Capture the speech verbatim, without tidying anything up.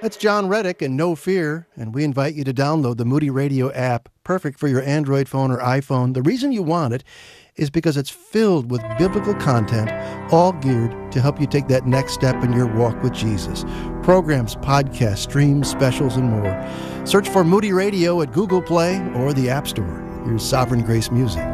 That's John Reddick and No Fear, and we invite you to download the Moody Radio app, perfect for your Android phone or iPhone. The reason you want it is because it's filled with biblical content, all geared to help you take that next step in your walk with Jesus. Programs, podcasts, streams, specials, and more. Search for Moody Radio at Google Play or the App Store. Here's Sovereign Grace Music.